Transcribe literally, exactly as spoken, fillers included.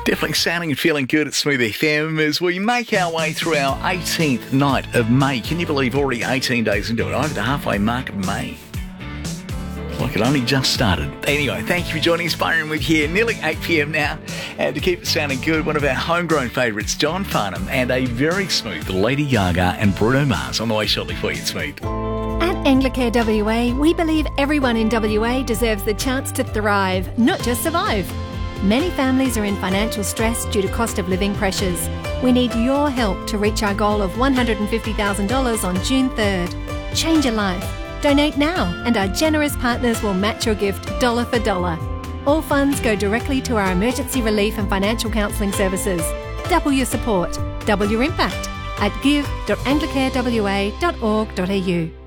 Definitely sounding and feeling good at Smooth F M as we make our way through our eighteenth night of May. Can you believe already eighteen days into it? Over the halfway mark of May. It's like it only just started. Anyway, thank you for joining us. Byron with here, nearly eight p.m. now. And to keep it sounding good, one of our homegrown favourites, John Farnham, and a very smooth Lady Gaga and Bruno Mars on the way shortly for you, Smooth. At Anglicare W A, we believe everyone in W A deserves the chance to thrive, not just survive. Many families are in financial stress due to cost of living pressures. We need your help to reach our goal of one hundred fifty thousand dollars on June third. Change your life. Donate now and our generous partners will match your gift dollar for dollar. All funds go directly to our emergency relief and financial counselling services. Double your support, double your impact at give dot anglicare w a dot org dot a u.